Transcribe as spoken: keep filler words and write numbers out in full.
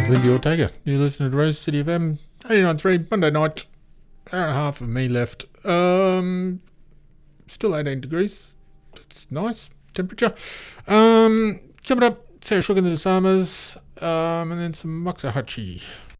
is Lindy Ortega. You listen to Rose City F M eighty-nine point three, Monday night. Hour and a half of me left. Um, still eighteen degrees. That's nice temperature. Um, coming up, Sarah Shook and the Disarmers. Um, and then some Moxahachi.